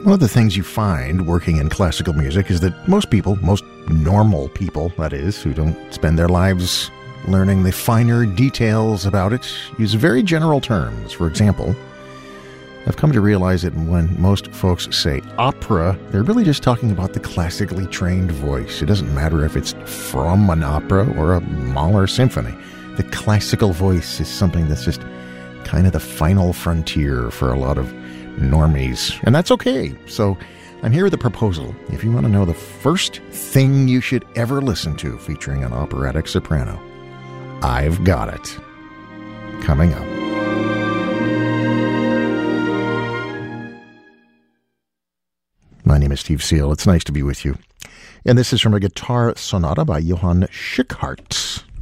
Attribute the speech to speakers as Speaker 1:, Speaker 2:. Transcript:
Speaker 1: One of the things you find working in classical music is that most people, most normal people, that is, who don't spend their lives learning the finer details about it, use very general terms. For example, I've come to realize that when most folks say opera, they're really just talking about the classically trained voice. It doesn't matter if it's from an opera or a Mahler symphony. The classical voice is something that's just kind of the final frontier for a lot of normies. And that's okay. So I'm here with a proposal. If you want to know the first thing you should ever listen to featuring an operatic soprano, I've got it. Coming up. My name is Steve Seal. It's nice to be with you. And this is from a guitar sonata by Johann Schickhardt.